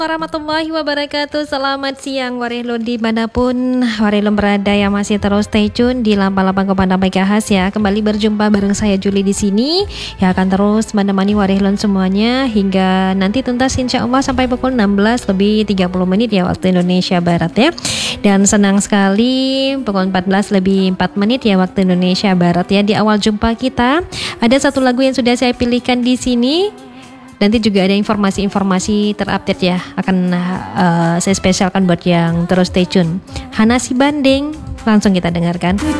Warahmatullahi wabarakatuh. Selamat siang Warilun dimanapun Warilun berada yang masih terus stay tune di 88,6 MHz ya. Kembali berjumpa bareng saya Juli di sini yang akan terus menemani Warilun semuanya hingga nanti tuntas insya Allah sampai pukul 16 lebih 30 menit ya waktu Indonesia Barat ya. Dan senang sekali pukul 14 lebih 4 menit ya waktu Indonesia Barat ya. Di awal jumpa kita ada satu lagu yang sudah saya pilihkan di sini. Nanti juga ada informasi-informasi terupdate ya, akan saya spesialkan buat yang terus stay tune. Hana Si Banding, langsung kita dengarkan.